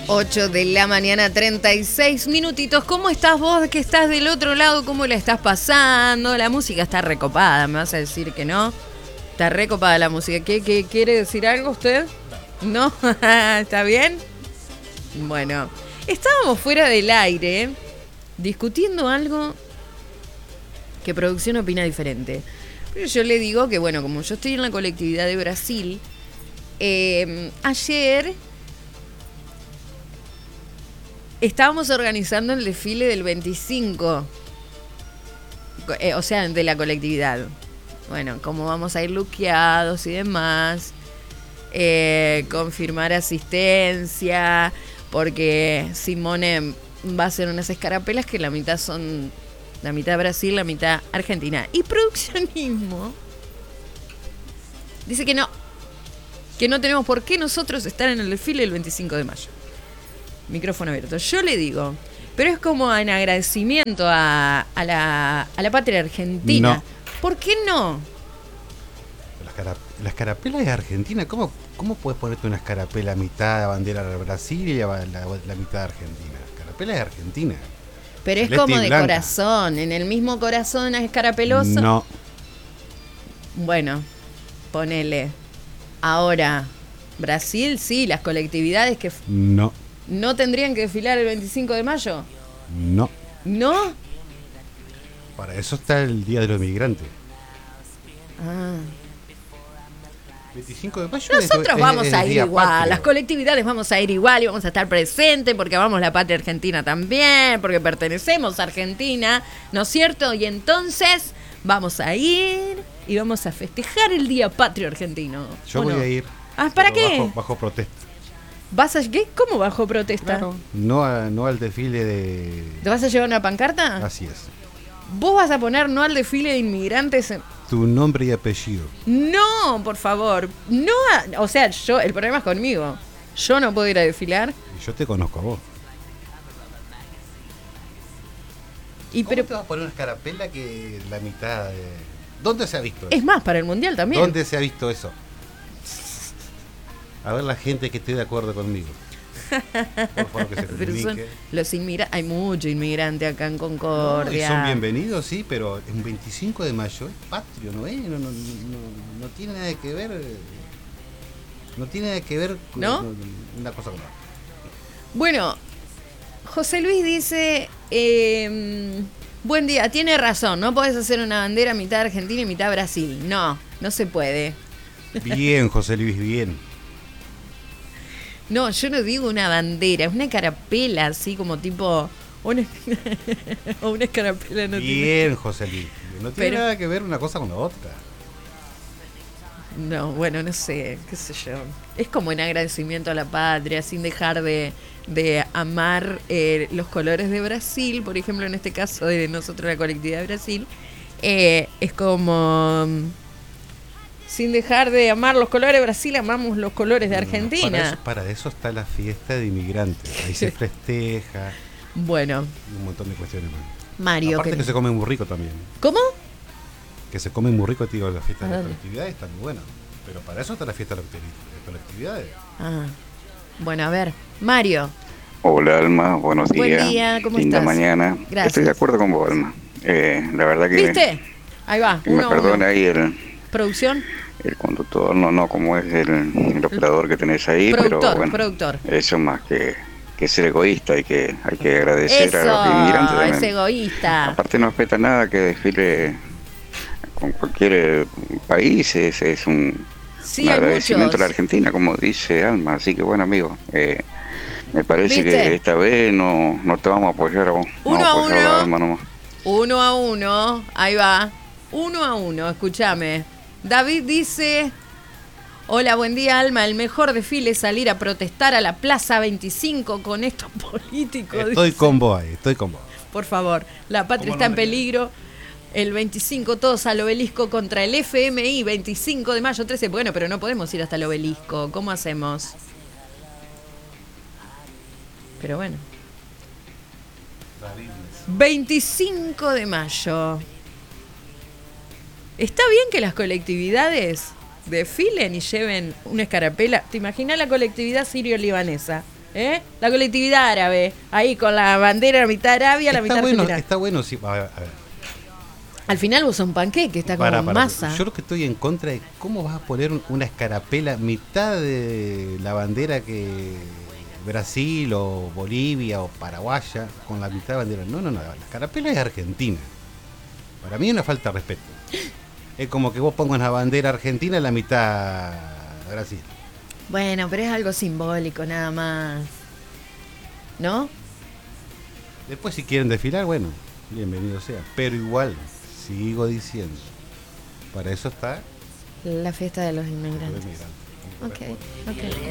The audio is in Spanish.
8 de la mañana, 36 minutitos. ¿Cómo estás vos que estás del otro lado? ¿Cómo la estás pasando? La música está recopada, ¿me vas a decir que no? Está recopada la música. ¿Qué quiere decir algo usted? ¿No? ¿Está bien? Bueno, estábamos fuera del aire discutiendo algo que producción opina diferente. Pero yo le digo que, bueno, como yo estoy en la colectividad de Brasil, ayer estábamos organizando el desfile del 25, o sea, de la colectividad. Bueno, cómo vamos a ir luqueados y demás, confirmar asistencia, porque Simone va a hacer unas escarapelas que la mitad son, la mitad Brasil, la mitad Argentina. Y produccionismo dice que no tenemos por qué nosotros estar en el desfile del 25 de mayo. Micrófono abierto. Yo le digo, pero es como en agradecimiento a la patria argentina. No. ¿Por qué no? La escarapela es argentina. ¿Cómo puedes ponerte una escarapela mitad bandera de Brasil y la mitad argentina? La escarapela es argentina. Pero es Celeste como y de blanca. corazón. En el mismo corazón es escarapeloso. No. Bueno, ponele. Ahora, Brasil, sí, las colectividades que No. no tendrían que desfilar el 25 de mayo. No. ¿No? Para eso está el Día de los Migrantes. Ah. 25 de mayo Nosotros vamos a ir día igual, patrio. las colectividades vamos a ir igual y vamos a estar presentes porque amamos la patria argentina también, porque pertenecemos a Argentina, ¿no es cierto? Y entonces vamos a ir y vamos a festejar el Día Patrio Argentino. Yo ¿o voy no? a ir. Ah, ¿para pero qué? Bajo protesta. ¿Vas a qué? ¿Cómo bajo protesta? Claro. No al desfile de... ¿Te vas a llevar una pancarta? Así es. ¿Vos vas a poner no al desfile de inmigrantes? Tu nombre y apellido. No, por favor. No, o sea, el problema es conmigo. Yo no puedo ir a desfilar. Y yo te conozco a vos. Y ¿Cómo pero te vas a poner una escarapela que la mitad de... ¿Dónde se ha visto eso? es más, para el mundial también. ¿Dónde se ha visto eso? A ver la gente que esté de acuerdo conmigo. Por favor, que se Pero son comunique. los inmigrantes, hay mucho inmigrante acá en No, y Concordia. son bienvenidos, sí, pero en 25 de mayo es patrio, ¿no es? No tiene nada que ver. No tiene nada que ver con ¿No? una cosa con la otra. Bueno, José Luis dice, buen día, tiene razón, no podés hacer una bandera mitad Argentina y mitad Brasil. No se puede. Bien, José Luis, bien. No, yo no digo una bandera, es una carapela así como tipo... Una, o una escarapela no tiene... Bien, José Luis. No tiene Pero- nada que ver una cosa con la otra. No, bueno, no sé, qué sé yo. Es como en agradecimiento a la patria, sin dejar de amar los colores de Brasil, por ejemplo, en este caso de nosotros, la colectividad de Brasil. Es como... Sin dejar de amar los colores de Brasil, amamos los colores de Argentina. Para eso está la fiesta de inmigrantes. Ahí se festeja Bueno, y un montón de cuestiones más. Mario. Aparte que se come muy rico también. ¿Cómo? Que se come muy rico, te digo, la fiesta de ¿A las dónde? colectividades está muy buena. Pero para eso está la fiesta de las colectividades. Ah, bueno, a ver, Mario. Hola Alma, buenos días. Buen día, ¿cómo Linda estás? mañana. Gracias. Estoy de acuerdo con vos, Alma. La verdad que, ¿Viste? Ahí va, que me perdone ahí Producción. el conductor, no como es el operador que tenés ahí, Productor, pero bueno, productor. eso más que ser egoísta, hay que agradecer a los inmigrantes Eso, es también. egoísta. Aparte no respeta nada que desfile con cualquier país, es un Sí, un hay agradecimiento a la muchos. Argentina, como dice Alma, así que bueno amigo, me parece ¿Viste? que esta vez no te vamos a apoyar a vos, Uno vamos a apoyar a uno. Alma nomás. 1-1, ahí va. 1-1, escúchame. David dice: hola, buen día, Alma. El mejor desfile es salir a protestar a la Plaza 25 con estos políticos. Estoy dice. con vos ahí, estoy con vos. Por favor, la patria ¿Cómo está no en me peligro. El 25, todos al obelisco contra el FMI. 25 de mayo, 13. Bueno, pero no podemos ir hasta el obelisco. ¿Cómo hacemos? Pero bueno. 25 de mayo. ¿Está bien que las colectividades desfilen y lleven una escarapela? ¿Te imaginas la colectividad sirio-libanesa? La colectividad árabe, ahí con la bandera, la mitad Arabia, la mitad argentina. Está bueno, sí. A ver. Al final vos sos un panqueque, está como masa. Yo lo que estoy en contra es cómo vas a poner una escarapela mitad de la bandera que Brasil o Bolivia o Paraguaya con la mitad de bandera. No, la escarapela es argentina. Para mí es una falta de respeto. Es como que vos pongas la bandera argentina en la mitad Brasil. Bueno, pero es algo simbólico nada más, ¿no? Después si quieren desfilar, bueno, bienvenido sea. Pero igual, sigo diciendo, para eso está la fiesta de los inmigrantes. Ok.